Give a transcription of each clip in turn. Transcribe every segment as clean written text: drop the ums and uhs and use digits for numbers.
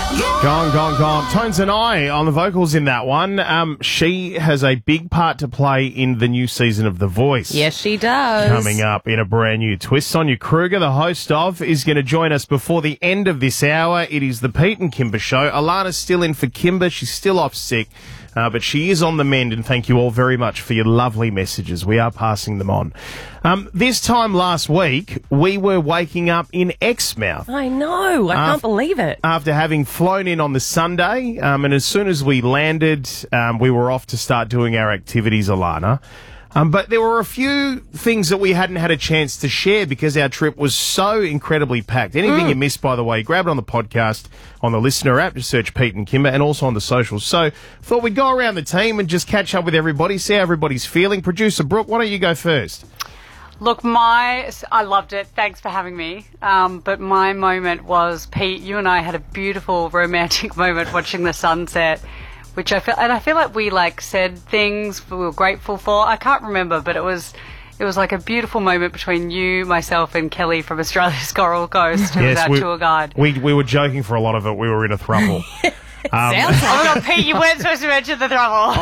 Gone. Tones and I on the vocals in that one. She has a big part to play in the new season of The Voice. Yes, she does. Coming up in a brand new twist. Sonia Kruger, the host of, is going to join us before the end of this hour. It is the Pete and Kimber Show. Alana's still in for Kimber. She's still off sick. But she is on the mend, and thank you all very much for your lovely messages. We are passing them on. This time last week, we were waking up in Exmouth. I know. I can't believe it. After having flown in on the Sunday, and as soon as we landed, we were off to start doing our activities, Alana. But there were a few things that we hadn't had a chance to share because our trip was so incredibly packed. Anything you missed, by the way, grab it on the podcast, on the listener app, just search Pete and Kimber, and also on the socials. So thought we'd go around the team and just catch up with everybody, see how everybody's feeling. Producer Brooke, why don't you go first? Look, I loved it. Thanks for having me. But my moment was, Pete, you and I had a beautiful romantic moment watching the sunset, which I feel like we said things we were grateful for. I can't remember, but it was like a beautiful moment between you, myself, and Kelly from Australia's Coral Coast, who was our tour guide. We were joking for a lot of it. We were in a throuple. Sounds like Oh, Pete, you weren't supposed to mention the throuple.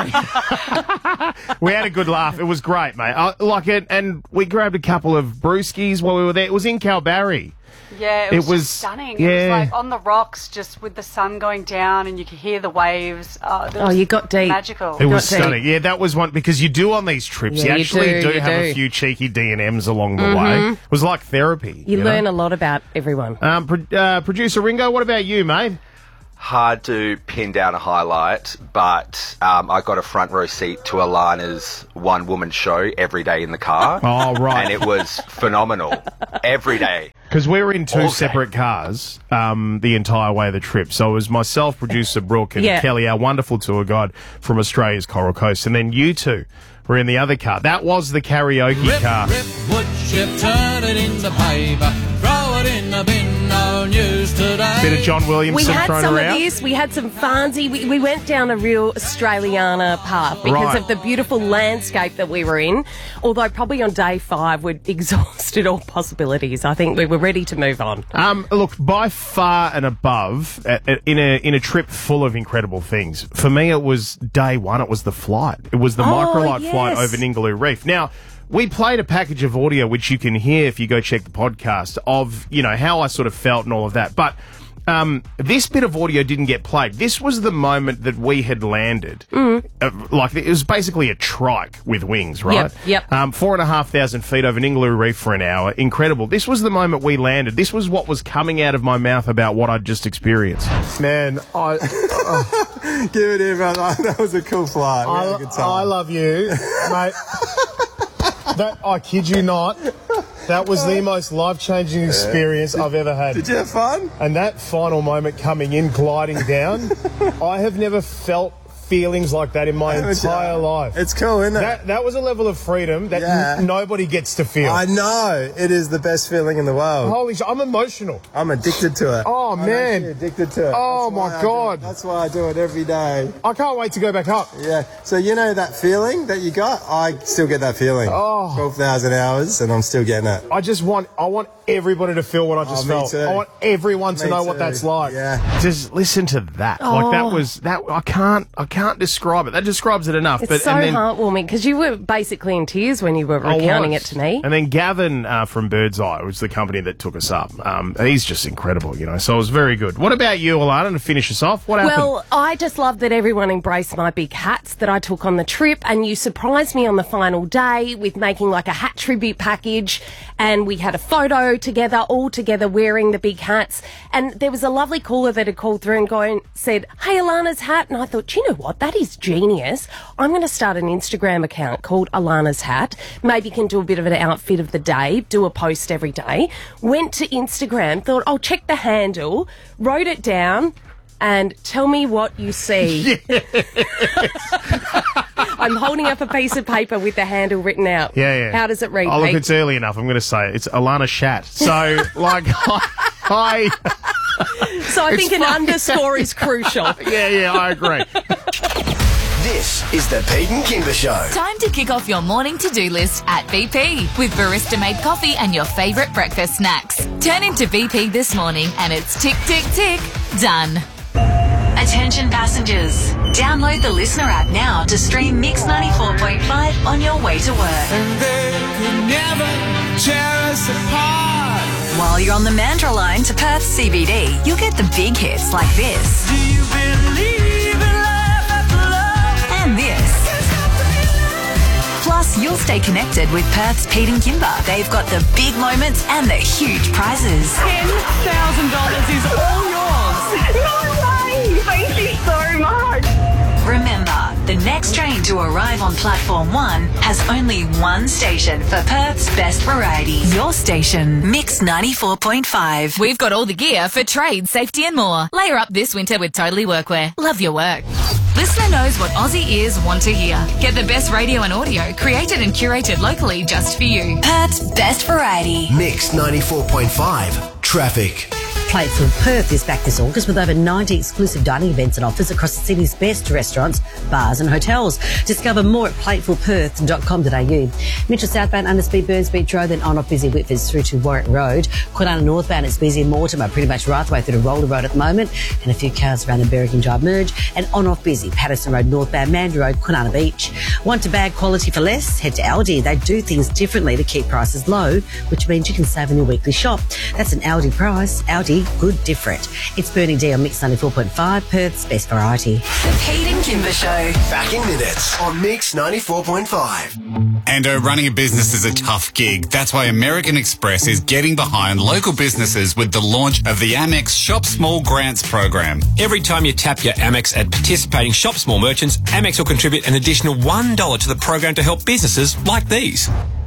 Oh, sorry. We had a good laugh. It was great, mate. I like it, and we grabbed a couple of brewskis while we were there. It was in Kalbarri. Yeah, it was just stunning. Yeah. It was like on the rocks, just with the sun going down, and you could hear the waves. you got deep. Magical. It was stunning. Yeah, that was one, because you do on these trips, Yeah, you actually you do do. have a few cheeky D&Ms along the way. It was like therapy. You know? learn a lot about everyone. Producer Ringo, what about you, mate? Hard to pin down a highlight, but I got a front row seat to Alana's one-woman show every day in the car. Oh, right. And it was phenomenal. Every day. Because we were in two Okay. separate cars the entire way of the trip. So it was myself, producer Brooke, and Yeah. Kelly, our wonderful tour guide from Australia's Coral Coast. And then you two were in the other car. That was the karaoke car. Rip, wood chip, turn it into paper, throw it in the bin, no news today. Bit of John We Williamson had thrown some around. of this. We had some Farnsey. We went down a real Australiana path because Right. of the beautiful landscape that we were in. Although probably on day 5 we'd exhausted all possibilities. I think we were ready to move on. Look, by far and above, in a trip full of incredible things. For me, it was day one. It was the flight. It was the microlight flight over Ningaloo Reef. Now, we played a package of audio, which you can hear if you go check the podcast, of, how I sort of felt and all of that. But this bit of audio didn't get played. This was the moment that we had landed. It was basically a trike with wings, right? Yep. 4,500 feet over Ningaloo Reef for an hour. Incredible. This was the moment we landed. This was what was coming out of my mouth about what I'd just experienced. Man, give it here, brother. That was a cool flight. We had a good time. I love you, mate. I kid you not. That was the most life-changing experience I've ever had. Did you have fun? And that final moment coming in, gliding down, I have never felt feelings like that in my entire life. It's cool, isn't it? That was a level of freedom that nobody gets to feel. I know. It is the best feeling in the world. Holy shit, I'm emotional. I'm addicted to it. Oh, I'm man. actually addicted to it. Oh, That's my why God. That's why I do it every day. I can't wait to go back up. Yeah. So you know that feeling that you got? I still get that feeling. Oh. 12,000 hours and I'm still getting it. I want everybody to feel what I just me felt. too. I want everyone to Me know what too. that's like. Yeah. Just listen to that. I can't describe it. That describes it enough. It's so heartwarming because you were basically in tears when you were recounting it to me. And then Gavin from Birdseye was the company that took us up. He's just incredible, so it was very good. What about you, Alana, to finish us off? What happened? Well, I just love that everyone embraced my big hats that I took on the trip, and you surprised me on the final day with making like a hat tribute package, and we had a photo together, all together wearing the big hats, and there was a lovely caller that had called through and said, "Hey, Alana's hat," and I thought, do you know what? That is genius. I'm going to start an Instagram account called Alana's Hat. Maybe can do a bit of an outfit of the day, do a post every day. Went to Instagram, thought, I'll check the handle, wrote it down, and tell me what you see. I'm holding up a piece of paper with the handle written out. Yeah. How does it read, Oh, look, Pete? it's early enough. I'm going to say it. It's Alana Shat. So, So I think an underscore is crucial. Yeah, I agree. This is the Pete and Kimber Show. Time to kick off your morning to-do list at BP with barista-made coffee and your favourite breakfast snacks. Turn into BP this morning and it's tick, tick, tick Done. Attention passengers. Download the Listener app now to stream Mix 94.5 on your way to work. And they could never tear us apart. While you're on the Mandurah line to Perth CBD, you'll get the big hits like this. Do you believe in life after love? And this. Plus, you'll stay connected with Perth's Pete and Kimber. They've got the big moments and the huge prizes. $10,000 is all yours. No way! Thank you so much. Remember, the next train to arrive on Platform 1 has only one station for Perth's best variety. Your station, Mix 94.5. We've got all the gear for trade, safety and more. Layer up this winter with Totally Workwear. Love your work. Listener knows what Aussie ears want to hear. Get the best radio and audio created and curated locally just for you. Perth's best variety. Mix 94.5. Traffic. Plateful Perth is back this August with over 90 exclusive dining events and offers across the city's best restaurants, bars and hotels. Discover more at platefulperth.com.au. Mitchell southbound under speed Burns Beach Road, then on-off busy Whitfords through to Warwick Road. Kwinana northbound it's busy in Mortimer, pretty much right the way through to Roller Road at the moment, and a few cars around the Berrigan Drive merge, and on-off busy Patterson Road northbound Mandurah Road, Kwinana Beach. Want to bag quality for less? Head to Aldi. They do things differently to keep prices low, which means you can save on your weekly shop. That's an Aldi price. Aldi, good different. It's Burning D on Mix 94.5, Perth's best variety. The Pete and Kimber Show. Back in minutes on Mix 94.5. And running a business is a tough gig. That's why American Express is getting behind local businesses with the launch of the Amex Shop Small Grants program. Every time you tap your Amex at participating Shop Small merchants, Amex will contribute an additional $1 to the program to help businesses like these.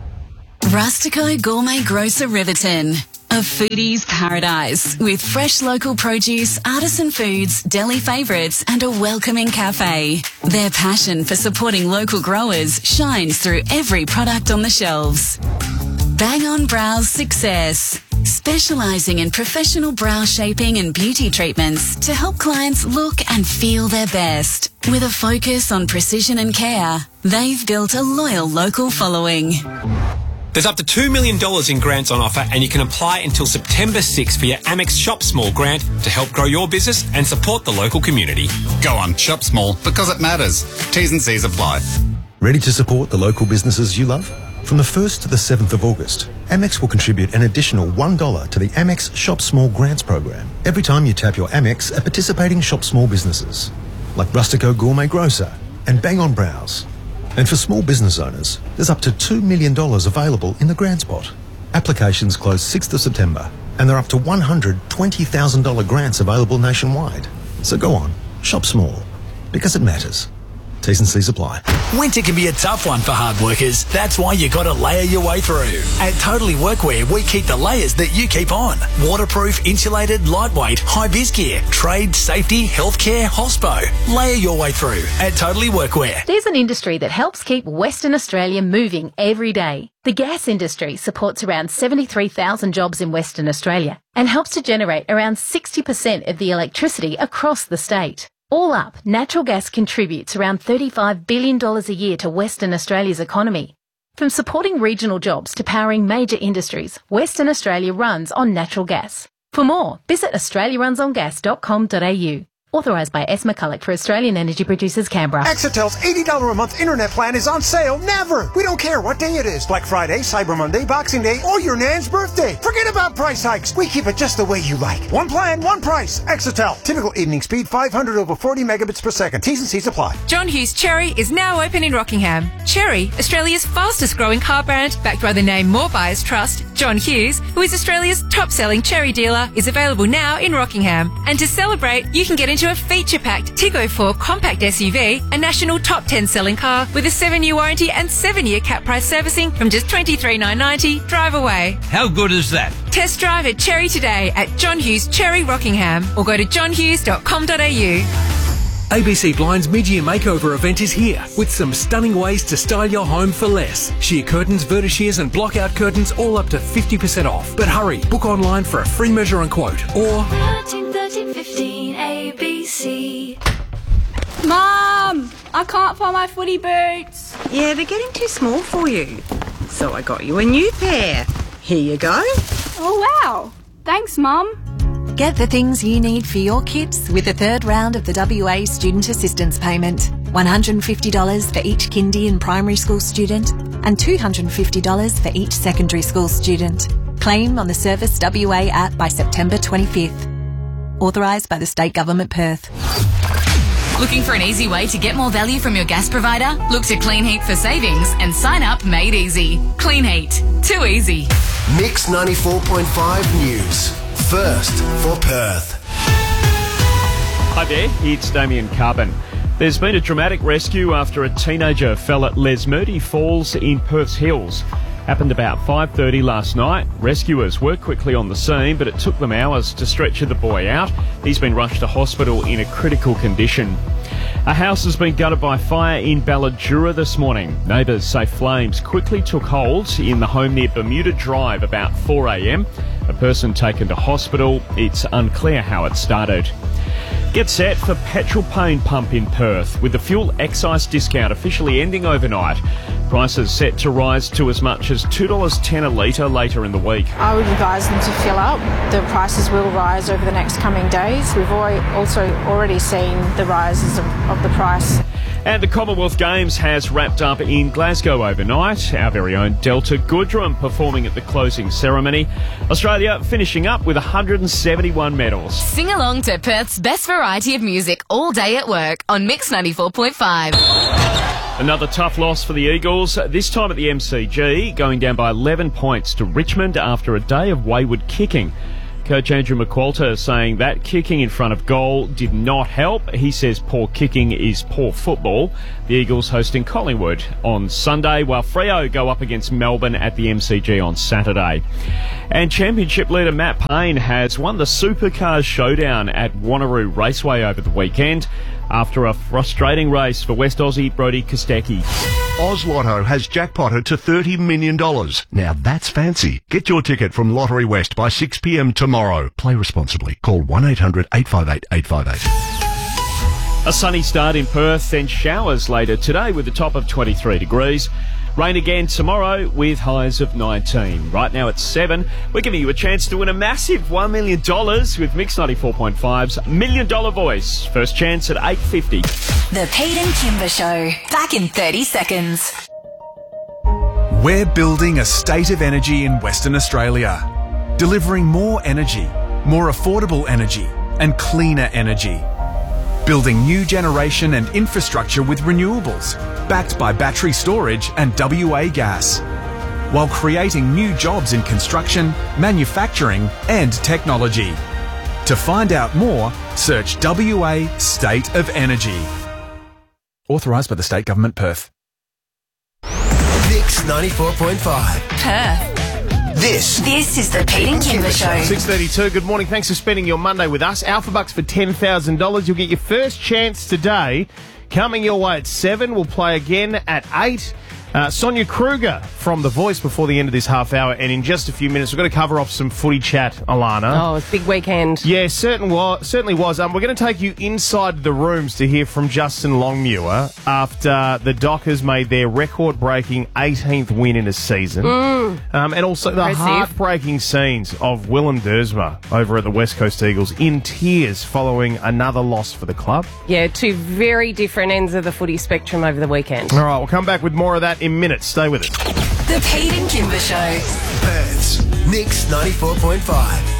Rustico Gourmet Grocer Riverton. A foodie's paradise with fresh local produce, artisan foods, deli favourites and a welcoming cafe. Their passion for supporting local growers shines through every product on the shelves. Bang On Brows Success. Specialising in professional brow shaping and beauty treatments to help clients look and feel their best. With a focus on precision and care, they've built a loyal local following. There's up to $2 million in grants on offer and you can apply until September 6 for your Amex Shop Small grant to help grow your business and support the local community. Go on, shop small because it matters. T's and C's apply. Ready to support the local businesses you love? From the 1st to the 7th of August, Amex will contribute an additional $1 to the Amex Shop Small Grants program every time you tap your Amex at participating Shop Small businesses like Rustico Gourmet Grocer and Bang On Brows. And for small business owners, there's up to $2 million available in the grants pot. Applications close 6th of September, and there are up to $120,000 grants available nationwide. So go on, shop small, because it matters. T's and C's apply. Winter can be a tough one for hard workers. That's why you got to layer your way through. At Totally Workwear, we keep the layers that you keep on. Waterproof, insulated, lightweight, high-vis gear, trade, safety, healthcare, hospo. Layer your way through at Totally Workwear. There's an industry that helps keep Western Australia moving every day. The gas industry supports around 73,000 jobs in Western Australia and helps to generate around 60% of the electricity across the state. All up, natural gas contributes around $35 billion a year to Western Australia's economy. From supporting regional jobs to powering major industries, Western Australia runs on natural gas. For more, visit australiarunsongas.com.au. Authorised by S. McCulloch for Australian Energy Producers, Canberra. Exetel's $80 a month internet plan is on sale never. We don't care what day it is. Black Friday, Cyber Monday, Boxing Day, or your nan's birthday. Forget about price hikes. We keep it just the way you like. One plan, one price. Exetel. Typical evening speed 500 over 40 megabits per second. T's and C's apply. John Hughes Cherry is now open in Rockingham. Cherry, Australia's fastest growing car brand, backed by the name More Buyers Trust. John Hughes, who is Australia's top selling cherry dealer, is available now in Rockingham. And to celebrate, you can get into a feature-packed Tiggo 4 compact SUV, a national top 10 selling car with a 7-year warranty and 7-year cap price servicing from just $23,990. Drive away. How good is that? Test drive a Cherry today at John Hughes Cherry Rockingham or go to johnhughes.com.au. ABC Blind's mid-year makeover event is here with some stunning ways to style your home for less. Sheer curtains, vertishears and block-out curtains all up to 50% off. But hurry, book online for a free measure and quote or 1315 ABC. Mum, I can't find my footy boots. Yeah, they're getting too small for you. So I got you a new pair. Here you go. Oh wow, thanks Mum. Get the things you need for your kids with the third round of the WA Student Assistance Payment. $150 for each kindy and primary school student and $250 for each secondary school student. Claim on the Service WA app by September 25th. Authorised by the State Government, Perth. Looking for an easy way to get more value from your gas provider? Look to Clean Heat for savings and sign up Made Easy. Clean Heat. Too easy. Mix 94.5 News. First for Perth. Hi there, it's Damien Carbon. There's been a dramatic rescue after a teenager fell at Lesmurdy Falls in Perth's Hills. Happened about 5:30 last night. Rescuers were quickly on the scene, but it took them hours to stretcher the boy out. He's been rushed to hospital in a critical condition. A house has been gutted by fire in Balladura this morning. Neighbours say flames quickly took hold in the home near Bermuda Drive about 4 a.m. A person taken to hospital. It's unclear how it started. Get set for petrol pain pump in Perth, with the fuel excise discount officially ending overnight. Prices set to rise to as much as $2.10 a litre later in the week. I would advise them to fill up. The prices will rise over the next coming days. We've also already seen the rises of the price. And the Commonwealth Games has wrapped up in Glasgow overnight. Our very own Delta Goodrum performing at the closing ceremony. Australia finishing up with 171 medals. Sing along to Perth's best variety of music all day at work on Mix 94.5. Another tough loss for the Eagles, this time at the MCG, going down by 11 points to Richmond after a day of wayward kicking. Coach Andrew McQualter saying that kicking in front of goal did not help. He says poor kicking is poor football. The Eagles hosting Collingwood on Sunday, while Freo go up against Melbourne at the MCG on Saturday. And Championship leader Matt Payne has won the Supercars Showdown at Wanneroo Raceway over the weekend after a frustrating race for West Aussie Brodie Kostecki. Oz Lotto has jackpotted to $30 million. Now that's fancy. Get your ticket from Lottery West by 6 p.m. tomorrow. Play responsibly. Call 1-800-858-858. A sunny start in Perth, then showers later today with a top of 23 degrees. Rain again tomorrow with highs of 19. Right now it's 7. We're giving you a chance to win a massive $1 million with Mix 94.5's $1 Million Voice. First chance at 8:50. The Pete and Kimber Show. Back in 30 seconds. We're building a state of energy in Western Australia. Delivering more energy, more affordable energy, and cleaner energy. Building new generation and infrastructure with renewables, backed by battery storage and WA gas, while creating new jobs in construction, manufacturing and technology. To find out more, search WA State of Energy. Authorised by the State Government, Perth. Mix 94.5. Perth. This is the Pete and Kimber Show. 6:32. Good morning. Thanks for spending your Monday with us. Alpha Bucks for $10,000. You'll get your first chance today. Coming your way at 7. We'll play again at 8. Sonia Kruger from The Voice before the end of this half hour. And in just a few minutes, we're going to cover off some footy chat, Alana. Oh, it's a big weekend. Yeah, certainly was. We're going to take you inside the rooms to hear from Justin Longmuir after the Dockers made their record-breaking 18th win in a season. And also the heartbreaking scenes of Willem Dersma over at the West Coast Eagles in tears following another loss for the club. Yeah, two very different ends of the footy spectrum over the weekend. All right, we'll come back with more of that in minutes. Stay with us. The Pete and Kimber Show. Perth's Mix 94.5.